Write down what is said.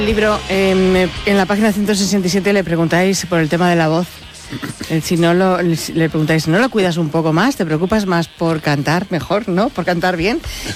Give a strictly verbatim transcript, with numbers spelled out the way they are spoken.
El libro, eh, en la página ciento sesenta y siete le preguntáis por el tema de la voz. Si no lo, le preguntáis, ¿no lo cuidas un poco más? ¿Te preocupas más por cantar mejor, no? ¿Por cantar bien?